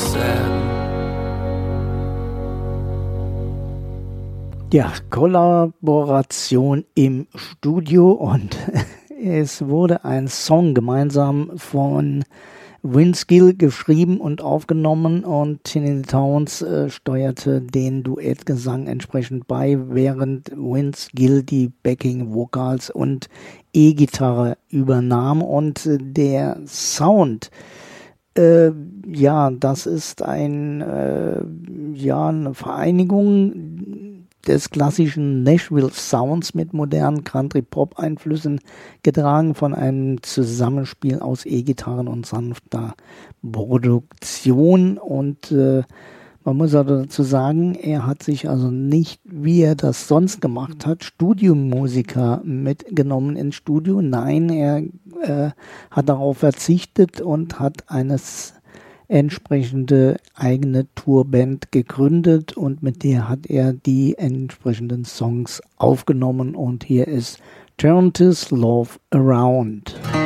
sad. Ja, Kollaboration im Studio und es wurde ein Song gemeinsam von Vince Gill geschrieben und aufgenommen und Tiny Towns steuerte den Duettgesang entsprechend bei, während Vince Gill die Backing Vocals und E-Gitarre übernahm und der Sound, das ist eine Vereinigung des klassischen Nashville Sounds mit modernen Country-Pop-Einflüssen, getragen von einem Zusammenspiel aus E-Gitarren und sanfter Produktion. Und man muss also dazu sagen, er hat sich also nicht, wie er das sonst gemacht hat, Studiomusiker mitgenommen ins Studio. Nein, er hat darauf verzichtet und hat eine entsprechende eigene Tourband gegründet und mit der hat er die entsprechenden Songs aufgenommen und hier ist Turn This Love Around.